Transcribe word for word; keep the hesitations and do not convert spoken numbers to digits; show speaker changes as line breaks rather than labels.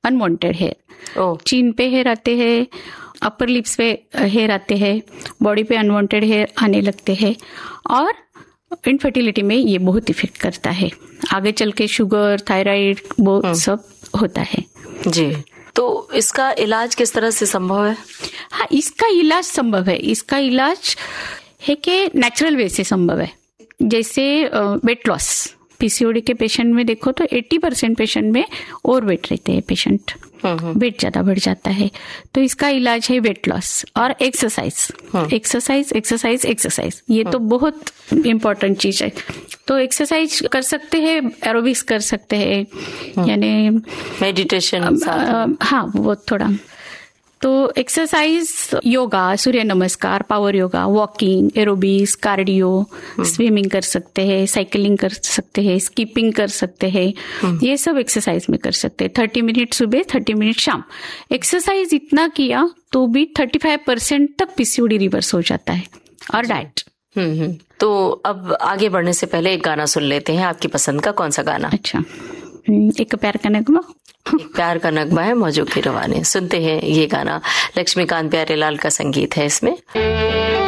Unwanted hair, चीन पे hair आते हैं, अपर लिप्स पे हेयर आते हैं, बॉडी पे अनवांटेड हेयर आने लगते हैं और इनफर्टिलिटी में ये बहुत इफेक्ट करता है। आगे चल के शुगर, थायराइड वो सब होता है
जी। तो इसका इलाज किस तरह से संभव है?
हाँ, इसका इलाज संभव है। इसका इलाज है कि नेचुरल वे से संभव है। जैसे वेट लॉस, पीसीओडी के पेशेंट में देखो तो अस्सी परसेंट पेशेंट में ओवर वेट रहते हैं, पेशेंट वेट ज्यादा बढ़ जाता है। तो इसका इलाज है वेट लॉस और एक्सरसाइज, एक्सरसाइज एक्सरसाइज एक्सरसाइज ये तो बहुत इम्पोर्टेंट चीज है। तो एक्सरसाइज कर सकते हैं, एरोबिक्स कर सकते हैं, यानी
मेडिटेशन,
हाँ वो थोड़ा। तो एक्सरसाइज, योगा, सूर्य नमस्कार, power yoga, walking, aerobics, cardio, swimming कर सकते हैं, साइकिलिंग कर सकते हैं, स्कीपिंग कर सकते हैं, ये सब एक्सरसाइज में कर सकते हैं। थर्टी मिनट सुबह, थर्टी मिनट शाम। एक्सरसाइज इतना किया तो भी थर्टी फाइव परसेंट तक पीसीओडी रिवर्स हो जाता है। और डाइट।
हम्म हम्म तो अब आगे बढ़ने से पहले एक गाना सुन लेते हैं। आपकी पसंद का कौन सा गाना?
अच्छा, एक प्यार का नगमा।
एक प्यार का नगमा है मौजू की रवानी। सुनते हैं ये गाना, लक्ष्मीकांत प्यारेलाल का संगीत है इसमें।